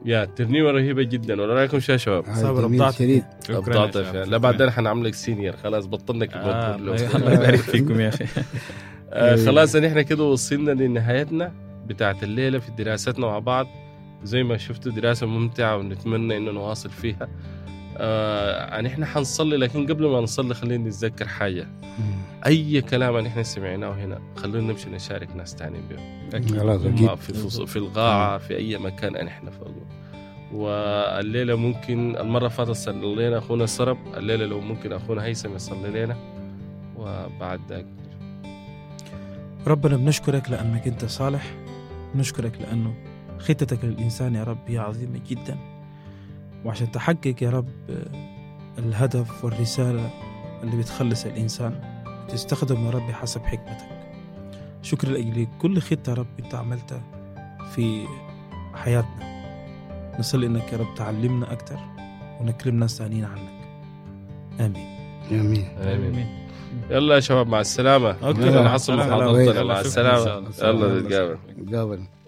يا ترنيمة رهيبة جدا. ولا رأيكم شو يا شباب؟ صابر أبضعت أبضعت فيها. لا بعدين حنعملك سينيور خلاص بطلنا كبار. الله يبارك فيكم يا أخي. خلاص نحن كده وصلنا لنهايتنا بتاعت الليلة في دراستنا مع بعض. زي ما شفتوا دراسة ممتعة ونتمنى إنه نواصل فيها. يعني إحنا حنصلي، لكن قبل ما نصلي خلينا نتذكر حاجة. أي كلام نحن سمعناه هنا خلينا نمشي نشارك ناس تانيين به في القاعة في أي مكان نحن فوقه. والليلة ممكن المرة فاتت صلي لنا أخونا السرب، الليلة لو ممكن أخونا هيثم يصلي لنا. وبعد ذلك ربنا بنشكرك لأنك أنت صالح، بنشكرك لأنه خطتك للإنسان يا رب هي عظيمة جدا، وعشان تحقق يا رب الهدف والرسالة اللي بتخلص الإنسان تستخدم يا رب حسب حكمتك. شكر لأجل كل خطة يا رب أنت عملتها في حياتنا. نصلي إنك يا رب تعلمنا أكتر ونكرم ناس ثانيين عنك. آمين آمين آمين. يلا يا شباب مع السلامة. أوكي. حصل مع السلامة. يلا نتقابل.